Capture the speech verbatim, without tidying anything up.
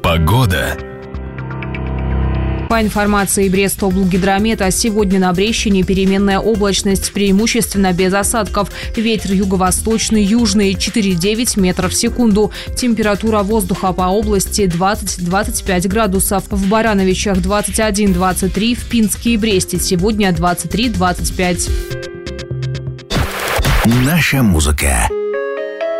Погода. По информации Брестоблгидромета, сегодня на Брещине переменная облачность, преимущественно без осадков. Ветер юго-восточный, южный четыре-девять метров в секунду. Температура воздуха по области двадцать-двадцать пять градусов. В Барановичах двадцать один - двадцать три, в Пинске и Бресте сегодня двадцать три - двадцать пять. Наша музыка.